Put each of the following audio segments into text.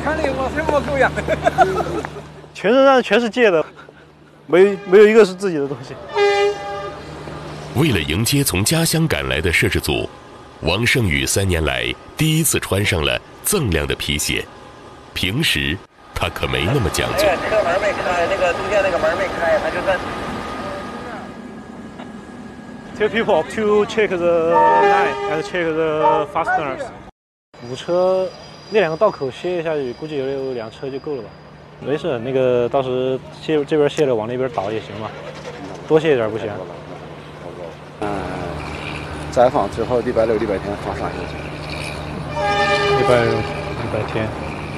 看你我什么狗样？ 全身上全是借的，没有一个是自己的东西。 为了迎接从家乡赶来的摄制组，王胜宇3年来第一次穿上了锃亮的皮鞋。平时他可没那么讲究。 车门没开，那个中间那个门没开，他就在。 Tell people to check the line and check the fasteners。5车那2个道口卸下去，估计有2车就够了吧？没事，那个到时这边卸了往那边倒也行嘛，多卸一点不行。 再放之后礼拜六、礼拜天放上休息。 礼拜天。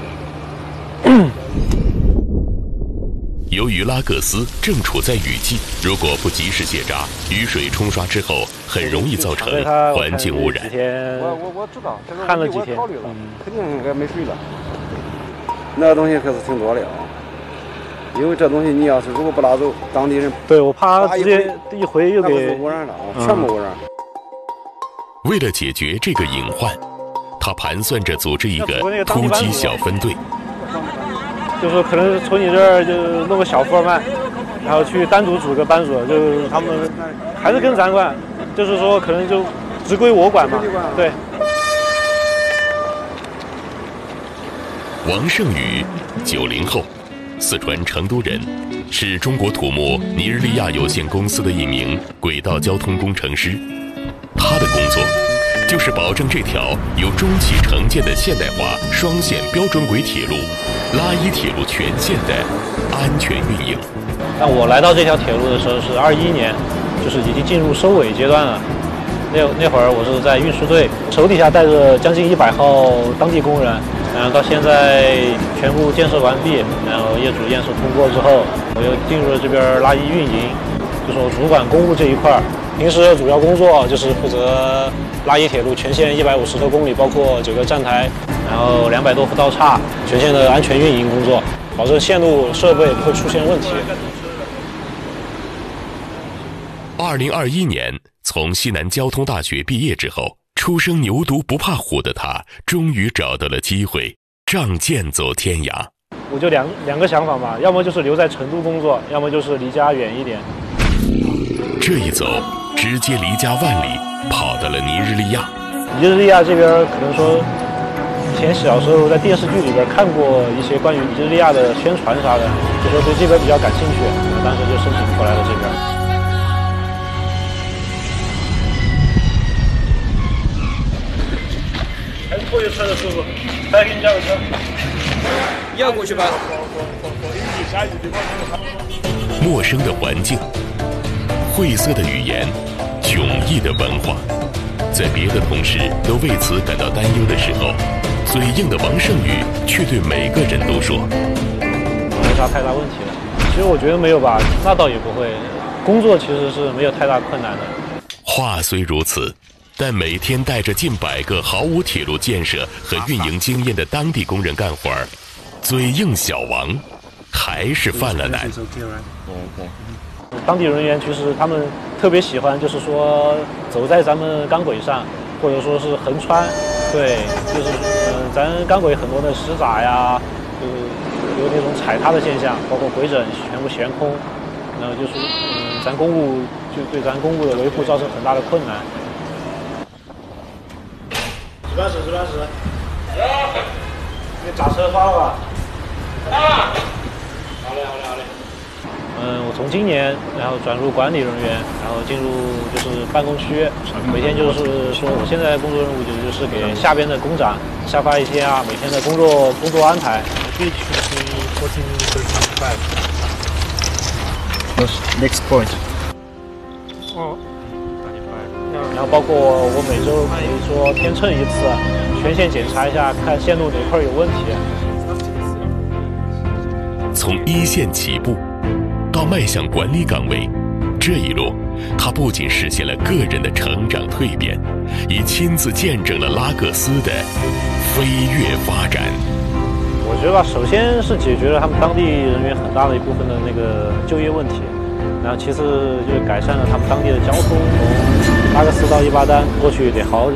由于拉各斯正处在雨季，如果不及时卸闸，雨水冲刷之后，很容易造成环境污染。 我知道， 看了几天， 肯定应该没水了。那东西可是挺多的啊，因为这东西你要是如果不拉走，当地人对我怕直接一回又给污染了啊，全部污染。 为了解决这个隐患，他盘算着组织一个突击小分队。 就说可能从你这儿就弄个小富尔曼，然后去单独组个班组，就他们还是跟咱管，就是说可能就只归我管嘛。对。 王胜宇，90后，四川成都人，是中国土木尼日利亚有限公司的一名轨道交通工程师。他的工作就是保证这条由中企承建的现代化双线标准轨铁路拉伊铁路全线的安全运营。 但我来到这条铁路的时候是21年，就是已经进入收尾阶段了。那会儿我是在运输队，手底下带着将近100号当地工人，然后到现在全部建设完毕，然后业主验收通过之后，我又进入了这边拉伊运营，就是我主管公务这一块。平时主要工作就是负责拉伊铁路全线150多公里，包括9个站台，然后200多伏道岔，全线的安全运营工作，保证线路设备不会出现问题。 2021年从西南交通大学毕业之后，初生牛犊不怕虎的他，终于找到了机会，仗剑走天涯。 我就两个想法嘛，要么就是留在成都工作，要么就是离家远一点。 这一走，直接离家万里，跑到了尼日利亚。 尼日利亚这边可能说，以前小时候在电视剧里边看过一些关于尼日利亚的宣传啥的，就说对这边比较感兴趣，当时就申请过来了这边。还是过去车的师傅，再给你叫个车。 你要过去吧。 陌生的环境，晦涩的语言，迥异的文化，在别的同事都为此感到担忧的时候，嘴硬的王胜宇却对每个人都说：“ 没啥太大问题了。”其实我觉得没有吧，那倒也不会。工作其实是没有太大困难的。 话虽如此，但每天带着近100个毫无铁路建设和运营经验的当地工人干活儿，嘴硬小王还是犯了难。 当地人员其实他们特别喜欢，就是说走在咱们钢轨上，或者说是横穿，对，就是咱钢轨很多的石闸呀，就是有那种踩踏的现象，包括轨枕全部悬空，然后就是咱公务就对咱公务的维护造成很大的困难。值班室，给闸车发了吧？好嘞。我从今年然后转入管理人员，然后进入就是办公区，每天就是说我现在工作任务就是给下边的工长下发一些每天的工作安排。 Next point。 然后包括我每周可以说天秤一次，全线检查一下，看线路哪块有问题。 从一线起步到迈向管理岗位，这一路他不仅实现了个人的成长蜕变，也亲自见证了拉各斯的飞跃发展。 我觉得吧，首先是解决了他们当地人员很大的一部分的那个就业问题，然后其次就是改善了他们当地的交通，从拉各斯到伊巴丹过去得好